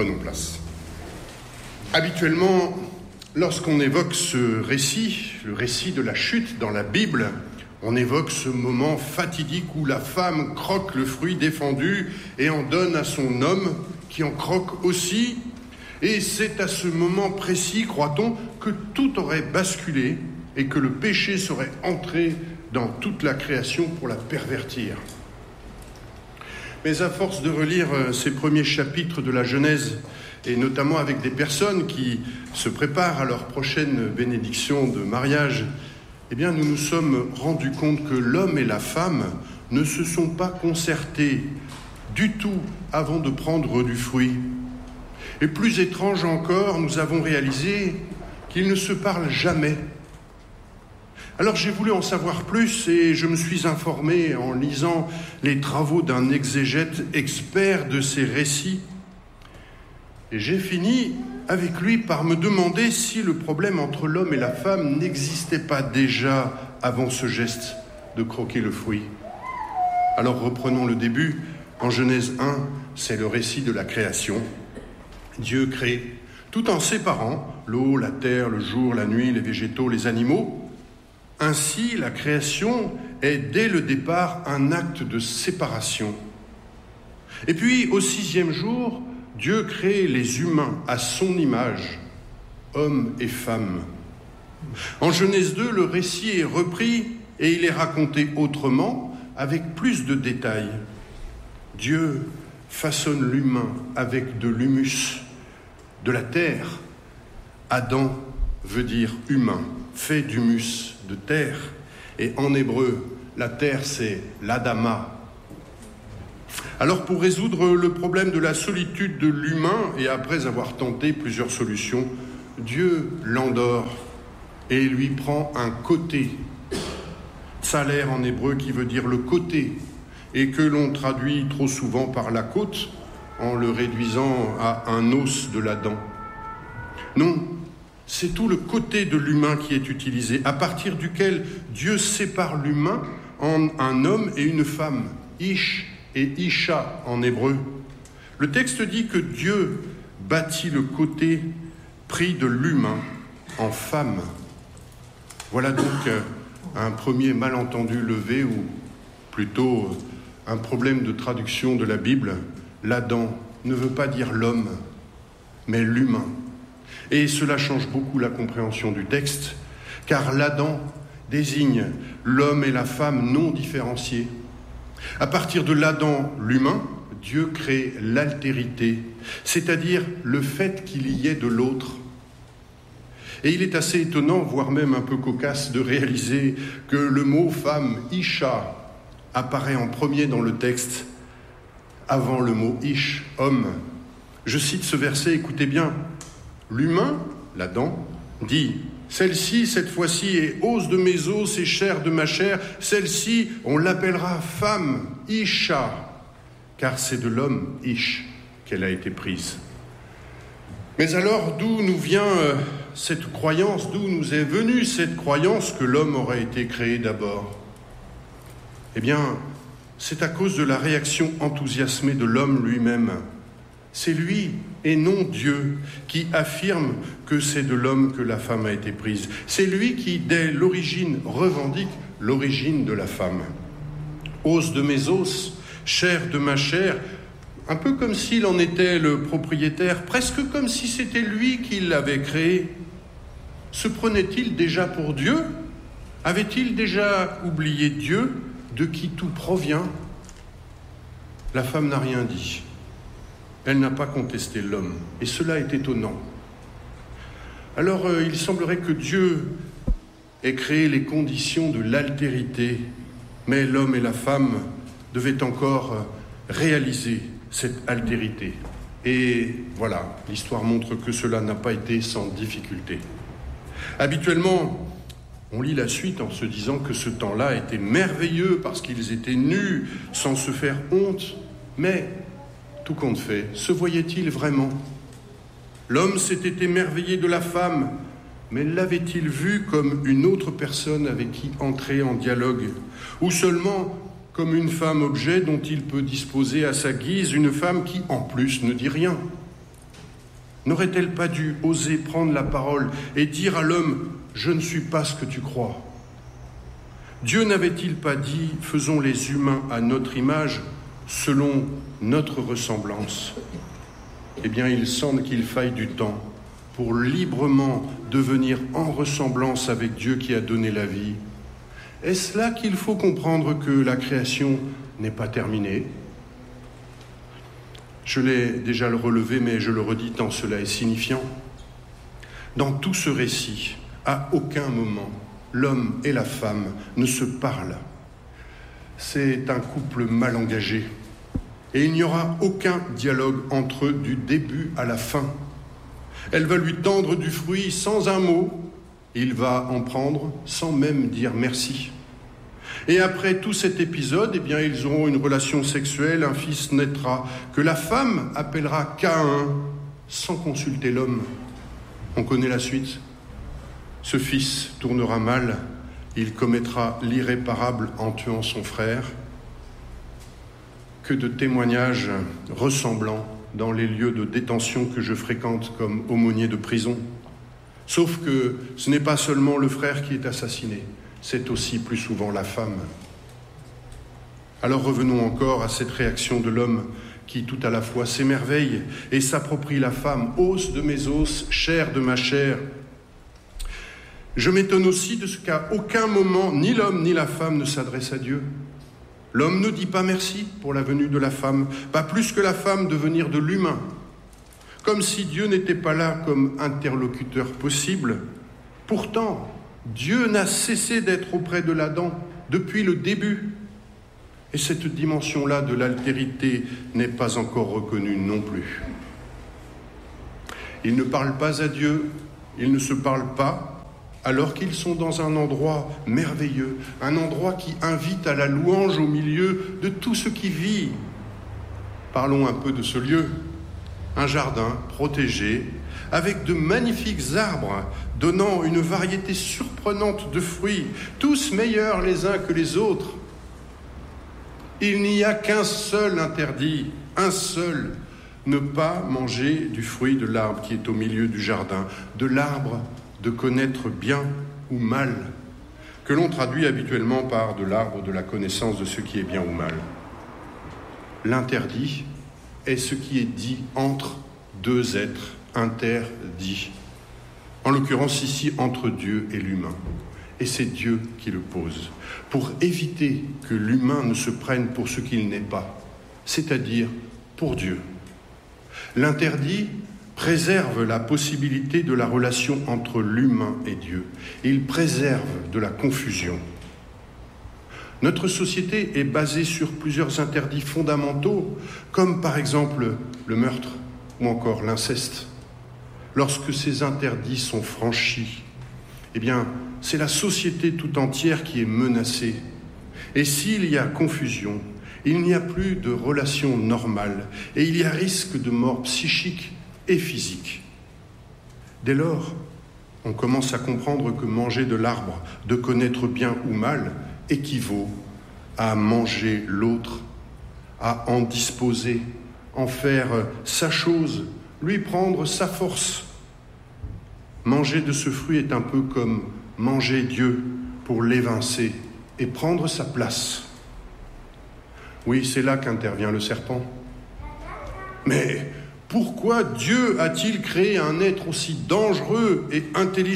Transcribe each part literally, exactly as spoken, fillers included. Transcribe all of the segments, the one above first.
prenons place. Habituellement, lorsqu'on évoque ce récit, le récit de la chute dans la Bible, on évoque ce moment fatidique où la femme croque le fruit défendu et en donne à son homme qui en croque aussi. Et c'est à ce moment précis, croit-on, que tout aurait basculé et que le péché serait entré dans toute la création pour la pervertir. Mais à force de relire ces premiers chapitres de la Genèse, et notamment avec des personnes qui se préparent à leur prochaine bénédiction de mariage, eh bien, nous nous sommes rendus compte que l'homme et la femme ne se sont pas concertés du tout avant de prendre du fruit. Et plus étrange encore, nous avons réalisé qu'ils ne se parlent jamais. Alors j'ai voulu en savoir plus et je me suis informé en lisant les travaux d'un exégète expert de ces récits. Et j'ai fini avec lui par me demander si le problème entre l'homme et la femme n'existait pas déjà avant ce geste de croquer le fruit. Alors reprenons le début. En Genèse un, c'est le récit de la création. Dieu crée, tout en séparant l'eau, la terre, le jour, la nuit, les végétaux, les animaux. Ainsi, la création est dès le départ un acte de séparation. Et puis, au sixième jour, Dieu crée les humains à son image, hommes et femmes. En Genèse deux, le récit est repris et il est raconté autrement, avec plus de détails. Dieu façonne l'humain avec de l'humus, de la terre. Adam veut dire humain, fait d'humus, de terre. Et en hébreu, la terre, c'est l'Adama. Alors pour résoudre le problème de la solitude de l'humain, et après avoir tenté plusieurs solutions, Dieu l'endort et lui prend un côté. Tsaler en hébreu qui veut dire le côté, et que l'on traduit trop souvent par la côte, en le réduisant à un os de la dent. Non, c'est tout le côté de l'humain qui est utilisé, à partir duquel Dieu sépare l'humain en un homme et une femme, Ish et Isha en hébreu. Le texte dit que Dieu bâtit le côté pris de l'humain en femme. Voilà donc un premier malentendu levé, ou plutôt un problème de traduction de la Bible. L'Adam ne veut pas dire l'homme, mais l'humain. Et cela change beaucoup la compréhension du texte, car l'Adam désigne l'homme et la femme non différenciés. À partir de l'Adam, l'humain, Dieu crée l'altérité, c'est-à-dire le fait qu'il y ait de l'autre. Et il est assez étonnant, voire même un peu cocasse, de réaliser que le mot femme, Isha, apparaît en premier dans le texte, avant le mot Ish, homme. Je cite ce verset, écoutez bien. L'humain, l'Adam, dit « Celle-ci, cette fois-ci, est os de mes os et chair de ma chair. Celle-ci, on l'appellera femme, Isha, car c'est de l'homme, Ish, qu'elle a été prise. » Mais alors, d'où nous vient euh, cette croyance, d'où nous est venue cette croyance que l'homme aurait été créé d'abord ? Eh bien, c'est à cause de la réaction enthousiasmée de l'homme lui-même. C'est lui, et non Dieu, qui affirme que c'est de l'homme que la femme a été prise. C'est lui qui, dès l'origine, revendique l'origine de la femme. Os de mes os, chair de ma chair, un peu comme s'il en était le propriétaire, presque comme si c'était lui qui l'avait créé. Se prenait-il déjà pour Dieu ? Avait-il déjà oublié Dieu, de qui tout provient ? La femme n'a rien dit. Elle n'a pas contesté l'homme, et cela est étonnant. Alors, euh, il semblerait que Dieu ait créé les conditions de l'altérité, mais l'homme et la femme devaient encore euh, réaliser cette altérité. Et voilà, l'histoire montre que cela n'a pas été sans difficulté. Habituellement, on lit la suite en se disant que ce temps-là était merveilleux parce qu'ils étaient nus, sans se faire honte, mais tout compte fait, se voyait-il vraiment ? L'homme s'était émerveillé de la femme, mais l'avait-il vue comme une autre personne avec qui entrer en dialogue ? Ou seulement comme une femme objet dont il peut disposer à sa guise, une femme qui, en plus, ne dit rien ? N'aurait-elle pas dû oser prendre la parole et dire à l'homme « Je ne suis pas ce que tu crois » ? Dieu n'avait-il pas dit « Faisons les humains à notre image, selon notre ressemblance » ? Eh bien, il semble qu'il faille du temps pour librement devenir en ressemblance avec Dieu qui a donné la vie. Est-ce là qu'il faut comprendre que la création n'est pas terminée ? Je l'ai déjà le relevé, mais je le redis tant cela est signifiant. Dans tout ce récit, à aucun moment, l'homme et la femme ne se parlent. C'est un couple mal engagé. Et il n'y aura aucun dialogue entre eux du début à la fin. Elle va lui tendre du fruit sans un mot. Il va en prendre sans même dire merci. Et après tout cet épisode, eh bien, ils auront une relation sexuelle, un fils naîtra, que la femme appellera Caïn, sans consulter l'homme. On connaît la suite. Ce fils tournera mal, il commettra l'irréparable en tuant son frère. Que de témoignages ressemblants dans les lieux de détention que je fréquente comme aumônier de prison. Sauf que ce n'est pas seulement le frère qui est assassiné, c'est aussi plus souvent la femme. Alors revenons encore à cette réaction de l'homme qui tout à la fois s'émerveille et s'approprie la femme, os de mes os, chair de ma chair. Je m'étonne aussi de ce qu'à aucun moment, ni l'homme ni la femme ne s'adressent à Dieu. L'homme ne dit pas merci pour la venue de la femme, pas plus que la femme de venir de l'humain, comme si Dieu n'était pas là comme interlocuteur possible. Pourtant, Dieu n'a cessé d'être auprès de l'Adam depuis le début. Et cette dimension-là de l'altérité n'est pas encore reconnue non plus. Ils ne parlent pas à Dieu, ils ne se parlent pas, alors qu'ils sont dans un endroit merveilleux, un endroit qui invite à la louange au milieu de tout ce qui vit. Parlons un peu de ce lieu. Un jardin protégé, avec de magnifiques arbres, donnant une variété surprenante de fruits, tous meilleurs les uns que les autres. Il n'y a qu'un seul interdit, un seul, ne pas manger du fruit de l'arbre qui est au milieu du jardin, de l'arbre de connaître bien ou mal, que l'on traduit habituellement par de l'arbre de la connaissance de ce qui est bien ou mal. L'interdit est ce qui est dit entre deux êtres interdits, en l'occurrence ici entre Dieu et l'humain. Et c'est Dieu qui le pose, pour éviter que l'humain ne se prenne pour ce qu'il n'est pas, c'est-à-dire pour Dieu. L'interdit préserve la possibilité de la relation entre l'humain et Dieu. Il préserve de la confusion. Notre société est basée sur plusieurs interdits fondamentaux, comme par exemple le meurtre ou encore l'inceste. Lorsque ces interdits sont franchis, eh bien, c'est la société tout entière qui est menacée. Et s'il y a confusion, il n'y a plus de relation normale et il y a risque de mort psychique et physique. Dès lors, on commence à comprendre que manger de l'arbre, de connaître bien ou mal, équivaut à manger l'autre, à en disposer, en faire sa chose, lui prendre sa force. Manger de ce fruit est un peu comme manger Dieu pour l'évincer et prendre sa place. Oui, c'est là qu'intervient le serpent. Mais pourquoi Dieu a-t-il créé un être aussi dangereux et intelligent ?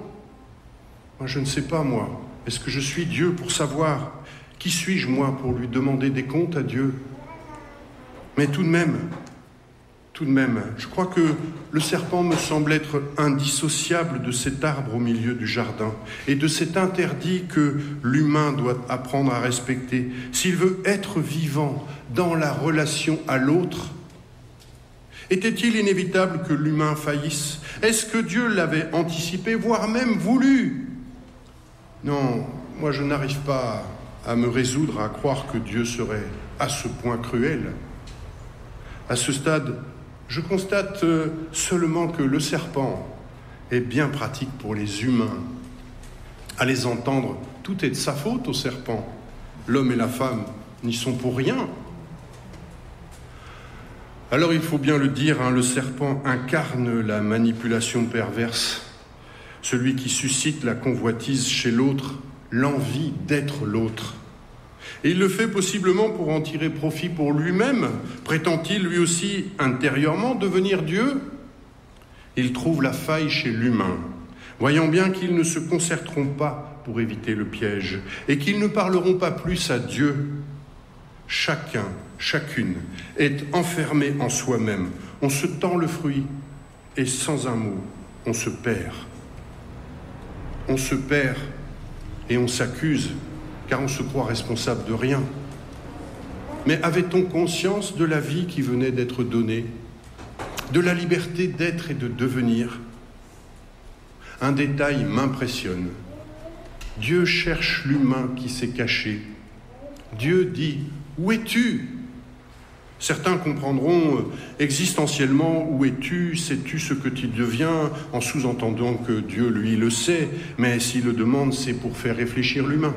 Moi, je ne sais pas, moi. Est-ce que je suis Dieu pour savoir ? Qui suis-je, moi, pour lui demander des comptes à Dieu ? Mais tout de même, tout de même, je crois que le serpent me semble être indissociable de cet arbre au milieu du jardin et de cet interdit que l'humain doit apprendre à respecter s'il veut être vivant dans la relation à l'autre. Était-il inévitable que l'humain faillisse ? Est-ce que Dieu l'avait anticipé, voire même voulu ? Non, moi je n'arrive pas à me résoudre à croire que Dieu serait à ce point cruel. À ce stade, je constate seulement que le serpent est bien pratique pour les humains. À les entendre, tout est de sa faute au serpent. L'homme et la femme n'y sont pour rien. Alors il faut bien le dire, hein, le serpent incarne la manipulation perverse, celui qui suscite la convoitise chez l'autre, l'envie d'être l'autre. Et il le fait possiblement pour en tirer profit pour lui-même. Prétend-il lui aussi intérieurement devenir Dieu ? Il trouve la faille chez l'humain, voyant bien qu'ils ne se concerteront pas pour éviter le piège et qu'ils ne parleront pas plus à Dieu. Chacun, chacune est enfermé en soi-même. On se tend le fruit et sans un mot, on se perd. On se perd et on s'accuse car on se croit responsable de rien. Mais avait-on conscience de la vie qui venait d'être donnée, de la liberté d'être et de devenir ? Un détail m'impressionne. Dieu cherche l'humain qui s'est caché. Dieu dit « Où es-tu » Certains comprendront existentiellement « Où es-tu ? Sais-tu ce que tu deviens ?» en sous-entendant que Dieu, lui, le sait, mais s'il le demande, c'est pour faire réfléchir l'humain.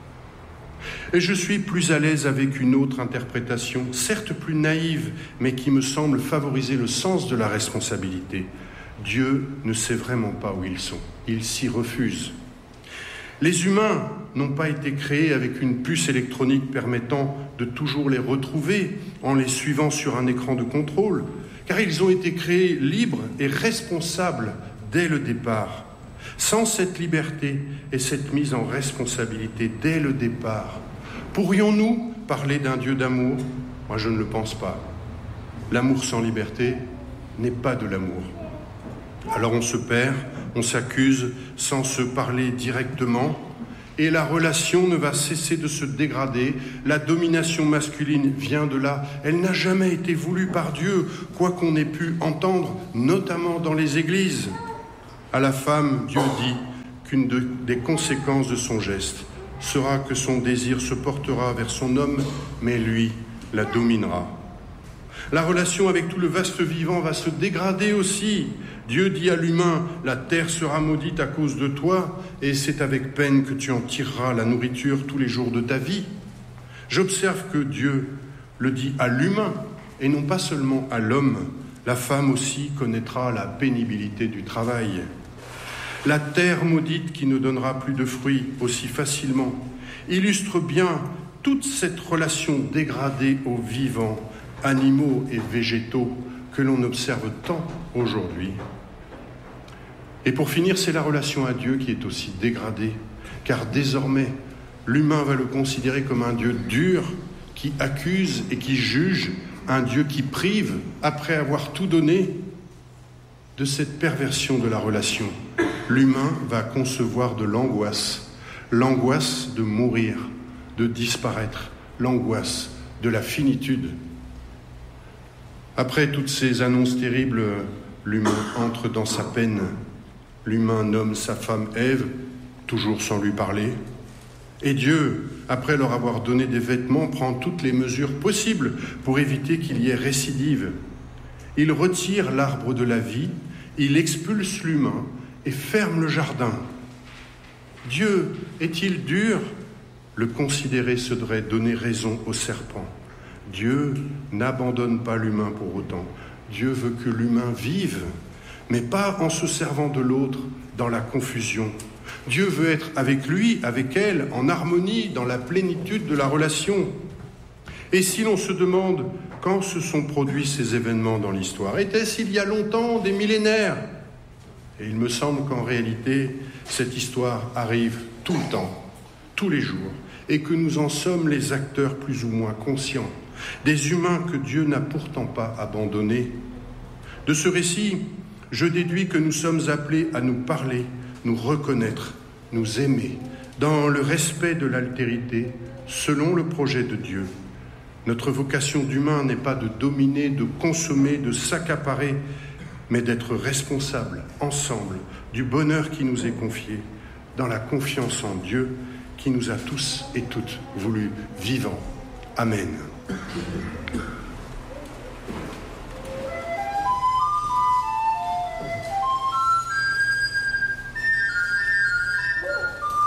Et je suis plus à l'aise avec une autre interprétation, certes plus naïve, mais qui me semble favoriser le sens de la responsabilité. Dieu ne sait vraiment pas où ils sont. Il s'y refuse. Les humains n'ont pas été créés avec une puce électronique permettant de toujours les retrouver en les suivant sur un écran de contrôle, car ils ont été créés libres et responsables dès le départ. Sans cette liberté et cette mise en responsabilité dès le départ, pourrions-nous parler d'un Dieu d'amour ? Moi, je ne le pense pas. L'amour sans liberté n'est pas de l'amour. Alors on se perd, on s'accuse sans se parler directement, et la relation ne va cesser de se dégrader. La domination masculine vient de là. Elle n'a jamais été voulue par Dieu, quoi qu'on ait pu entendre, notamment dans les églises. À la femme, Dieu dit qu'une de, des conséquences de son geste sera que son désir se portera vers son homme, mais lui la dominera. La relation avec tout le vaste vivant va se dégrader aussi. Dieu dit à l'humain, la terre sera maudite à cause de toi, et c'est avec peine que tu en tireras la nourriture tous les jours de ta vie. J'observe que Dieu le dit à l'humain, et non pas seulement à l'homme. La femme aussi connaîtra la pénibilité du travail. La terre maudite qui ne donnera plus de fruits aussi facilement illustre bien toute cette relation dégradée aux vivants, animaux et végétaux que l'on observe tant aujourd'hui. Et pour finir, c'est la relation à Dieu qui est aussi dégradée, car désormais, l'humain va le considérer comme un Dieu dur, qui accuse et qui juge, un Dieu qui prive, après avoir tout donné. De cette perversion de la relation, l'humain va concevoir de l'angoisse, l'angoisse de mourir, de disparaître, l'angoisse de la finitude. Après toutes ces annonces terribles, l'humain entre dans sa peine. L'humain nomme sa femme Ève, toujours sans lui parler. Et Dieu, après leur avoir donné des vêtements, prend toutes les mesures possibles pour éviter qu'il y ait récidive. Il retire l'arbre de la vie, il expulse l'humain et ferme le jardin. Dieu est-il dur ? Le considérer serait donner raison au serpent. Dieu n'abandonne pas l'humain pour autant. Dieu veut que l'humain vive, mais pas en se servant de l'autre dans la confusion. Dieu veut être avec lui, avec elle, en harmonie, dans la plénitude de la relation. Et si l'on se demande quand se sont produits ces événements dans l'histoire, était-ce il y a longtemps, des millénaires ? Et il me semble qu'en réalité, cette histoire arrive tout le temps, tous les jours, et que nous en sommes les acteurs plus ou moins conscients, des humains que Dieu n'a pourtant pas abandonnés. De ce récit, je déduis que nous sommes appelés à nous parler, nous reconnaître, nous aimer, dans le respect de l'altérité, selon le projet de Dieu. Notre vocation d'humain n'est pas de dominer, de consommer, de s'accaparer, mais d'être responsables, ensemble, du bonheur qui nous est confié, dans la confiance en Dieu qui nous a tous et toutes voulus vivants. Amen.